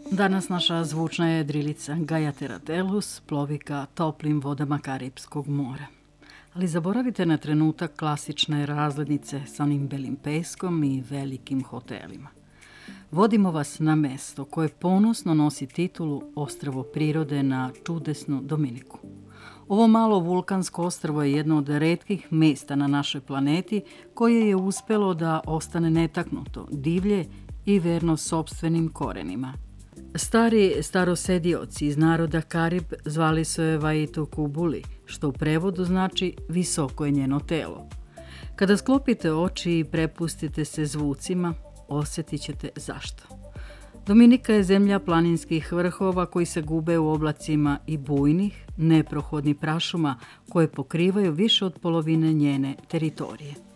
Danas naša zvučna jedrilica Gaia Teratelus plovi ka toplim vodama Karipskog mora. Ali zaboravite na trenutak klasične razglednice sa onim belim peskom i velikim hotelima. Vodimo vas na mesto koje ponosno nosi titulu Ostrvo prirode na čudesnu Dominiku. Ovo malo vulkansko ostrvo je jedno od retkih mesta na našoj planeti koje je uspelo da ostane netaknuto, divlje i verno sopstvenim korenima. Stari starosedioci iz naroda Karib zvali su je Vaitu Kubuli, što u prevodu znači visoko je njeno telo. Kada sklopite oči i prepustite se zvucima, osjetit ćete zašto. Dominika je zemlja planinskih vrhova koji se gube u oblacima i bujnih, neprohodnih prašuma koje pokrivaju više od polovine njene teritorije.